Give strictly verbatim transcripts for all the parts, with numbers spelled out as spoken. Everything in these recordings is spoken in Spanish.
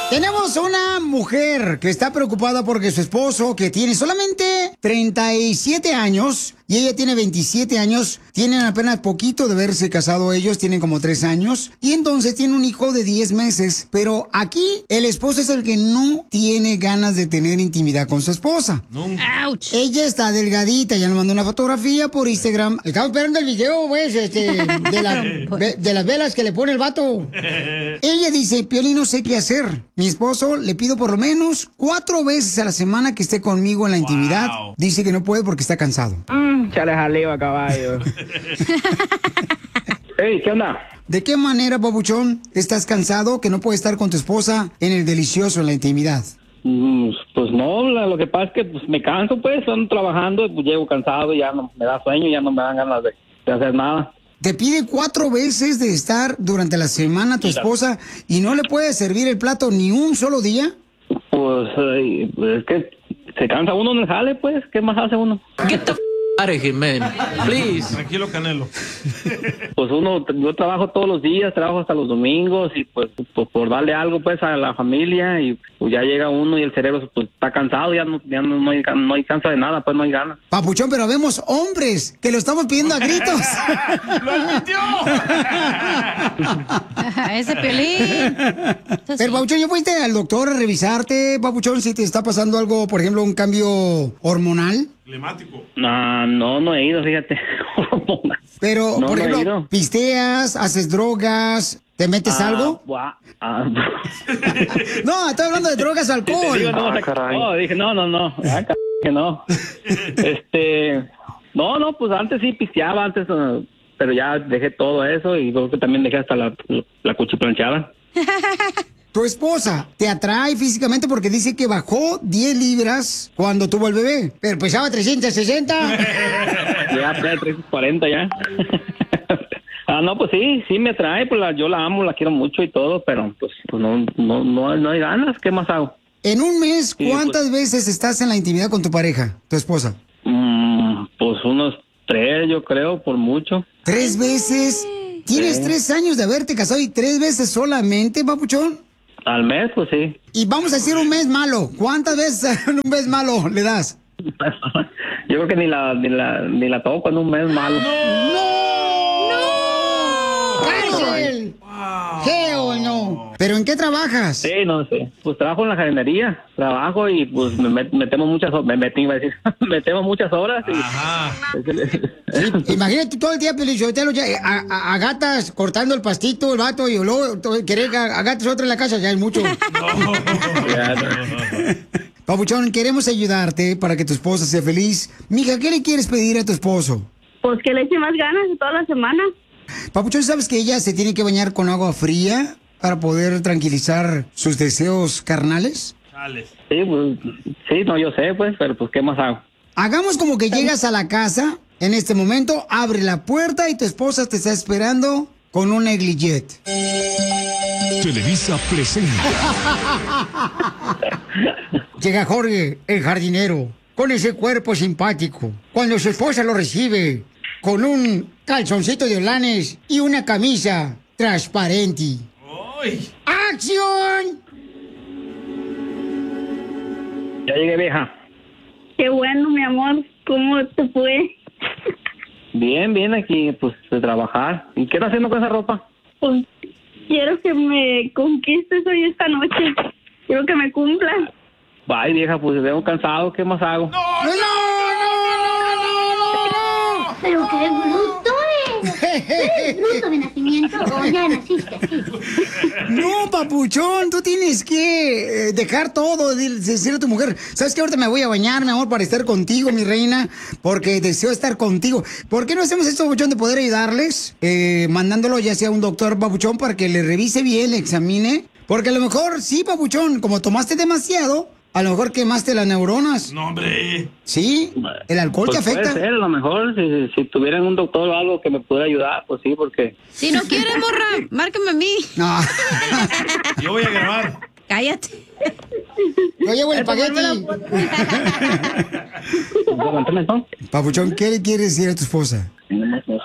Tenemos una mujer que está preocupada porque su esposo, que tiene solamente treinta y siete años, y ella tiene veintisiete años, tienen apenas poquito de haberse casado ellos, tienen como tres años, y entonces tiene un hijo de diez meses. Pero aquí el esposo es el que no tiene ganas de tener intimidad con su esposa. Ouch. Ella está delgadita, ya nos mandó una fotografía por Instagram. Estamos esperando el video, pues, este, de, la, de las velas que le pone el vato. Ella dice, Piolín, no sé qué hacer. Mi esposo le pido por lo menos cuatro veces a la semana que esté conmigo en la intimidad. Wow. Dice que no puede porque está cansado. Mm, chale jaleo a caballo. Ey, ¿qué onda? ¿De qué manera, papuchón, estás cansado que no puedes estar con tu esposa en el delicioso, en la intimidad? Mm, pues no, la- lo que pasa es que pues, me canso, pues, ando trabajando, pues llego cansado y ya no me da sueño, ya no me dan ganas de, de hacer nada. Te pide cuatro veces de estar durante la semana tu esposa y no le puedes servir el plato ni un solo día. Pues, eh, pues, es que se cansa uno en el jale, pues, ¿qué más hace uno? Get the f out of here, man. Please. Tranquilo, Canelo. Pues uno, yo trabajo todos los días, trabajo hasta los domingos y pues, pues por darle algo pues a la familia y pues ya llega uno y el cerebro pues está cansado, ya no, ya no, no hay, no hay cansa de nada, pues no hay ganas. Papuchón, pero vemos hombres que lo estamos pidiendo a gritos. ¡Lo admitió! Ese Piolín. Pero, Papuchón, ¿ya fuiste al doctor a revisarte, Papuchón, si te está pasando algo, por ejemplo, un cambio hormonal? Climático. No, no, no he ido, fíjate. Pero, No, por no he ejemplo, ido. ¿pisteas, haces drogas, te metes Ah, algo? buah, ah, No, estoy hablando de drogas o te digo, alcohol. no, Ah, caray. no, dije, no, no, no, ah, c- que no. Este, no, no, pues antes sí pisteaba, antes, eh, pero ya dejé todo eso y creo que también dejé hasta la, la cuchiplanchada. Tu esposa te atrae físicamente porque dice que bajó diez libras cuando tuvo el bebé, pero pesaba trescientos sesenta. Ya, ya, trescientos cuarenta ya. Ah, no, pues sí, sí me atrae, pues la, yo la amo, la quiero mucho y todo, pero pues, pues no, no, no, no hay ganas, ¿qué más hago? En un mes, Sí, ¿cuántas veces estás en la intimidad con tu pareja, tu esposa? Mm, pues unos tres, yo creo, por mucho. ¿Tres veces? ¿Tienes Sí. tres años de haberte casado y tres veces solamente, papuchón? Al mes, pues sí. Y vamos a decir un mes malo. ¿Cuántas veces en un mes malo le das? Yo creo que ni la, ni la, ni la toco en un mes malo. ¡Cárcel! ¿Qué o no? ¿Pero en qué trabajas? Sí, no sé. Pues trabajo en la jardinería, trabajo y pues me met- metemos muchas horas, me metí, iba a decir, metemos muchas horas y... Ajá. Sí, imagínate todo el día, Pelichotelo, ya, eh, a, a- a gatas cortando el pastito, el vato, y luego to- querer que a, a gatas otra en la casa, ya es mucho. Ya, no. Papuchón, queremos ayudarte para que tu esposa sea feliz. Mija, ¿qué le quieres pedir a tu esposo? Pues que le eche más ganas de toda la semana. Papuchón, ¿sabes que ella se tiene que bañar con agua fría para poder tranquilizar sus deseos carnales? Chales. Sí, pues, sí, no, yo sé, pues, pero pues, ¿qué más hago? Hagamos como que llegas a la casa en este momento, abre la puerta y tu esposa te está esperando con un negligé. Televisa presenta Llega Jorge, el jardinero, con ese cuerpo simpático. Cuando su esposa lo recibe con un calzoncito de holanes y una camisa transparente. ¡Uy! ¡Acción! Ya llegué, vieja. Qué bueno, mi amor. ¿Cómo te fue? Bien, bien, aquí, pues, de trabajar. ¿Y qué estás haciendo con esa ropa? Pues quiero que me conquistes hoy esta noche. Quiero que me cumplas. Ay, vieja, pues, vengo cansado, ¿qué más hago? ¡No, no, no, no, no! Pero qué bruto eres. ¿Eres bruto de nacimiento o ya naciste así? No, papuchón, tú tienes que eh, dejar todo, de- decirle a tu mujer, ¿sabes qué? Ahorita me voy a bañar, mi amor, para estar contigo, mi reina, porque deseo estar contigo. ¿Por qué no hacemos esto, papuchón, de poder ayudarles? Eh, mandándolo ya sea a un doctor, papuchón, para que le revise bien, le examine. Porque a lo mejor, sí, papuchón, como tomaste demasiado, a lo mejor quemaste las neuronas. No, hombre. Sí, el alcohol Pues te afecta. puede ser, a lo mejor, si, si tuvieran un doctor o algo que me pudiera ayudar, pues sí, porque... Si no quieres, morra, márcame a mí. No. Yo voy a grabar. Cállate. Yo llevo el espagueti. Aguántame, ¿no? Papuchón, ¿qué le quieres decir a tu esposa? No, no, no.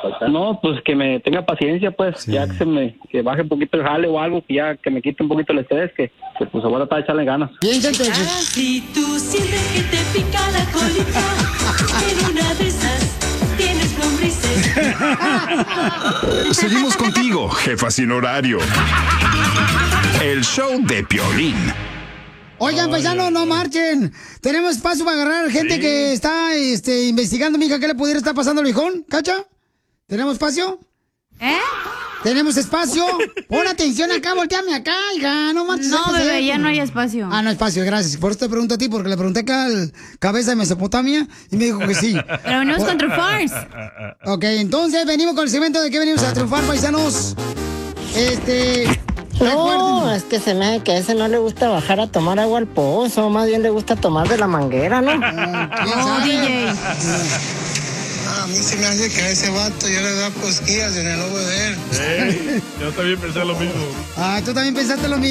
No, pues que me tenga paciencia, pues, sí. Ya que se me que baje un poquito el jale o algo, que ya que me quite un poquito el estrés, que, que pues se voy a tratar de echarle ganas. Si tú sientes que te pica la colita, en una de esas tienes lombrices. Seguimos contigo, jefa sin horario. El show de Piolín. Oigan, paisanos, no marchen. Tenemos espacio para agarrar gente sí. que está este, investigando, mija, ¿qué le pudiera estar pasando al viejón? ¿Cacha? ¿Tenemos espacio? ¿Eh? ¿Tenemos espacio? Pon atención acá, volteame acá, hija, no marches. No, bebé, ya no hay espacio. Ah, no hay espacio, gracias. Por eso te pregunto a ti, porque le pregunté acá al cabeza de Mesopotamia y me dijo que sí. Pero venimos con triunfar. Ok, entonces venimos con el segmento de que venimos a triunfar, paisanos. Este... No, es que se me hace que a ese no le gusta bajar a tomar agua al pozo, más bien le gusta tomar de la manguera, ¿no? No, D J. A mí se me hace que a ese vato yo le da cosquillas en el ojo de él. Hey, yo también pensé lo mismo. Ah, tú también pensaste lo mismo.